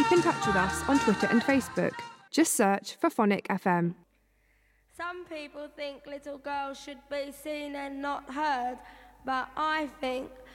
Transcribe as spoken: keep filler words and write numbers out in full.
keep in touch with us on Twitter and Facebook. Just search for Phonic F M. Some people think little girls should be seen and not heard, but I think